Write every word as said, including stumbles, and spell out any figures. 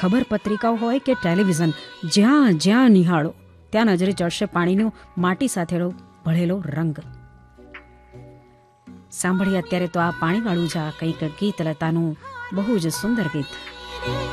ખબર પત્રિકાઓ હોય કે ટેલિવિઝન, જ્યાં જ્યાં નિહાળો ત્યાં નજરે ચડશે પાણીનો માટી સાથેનો ભળેલો રંગ. સાંભળીએ અત્યારે તો આ પાણીવાળું જ આ કંઈક ગીત લતાનું બહુ જ સુંદર ગીત.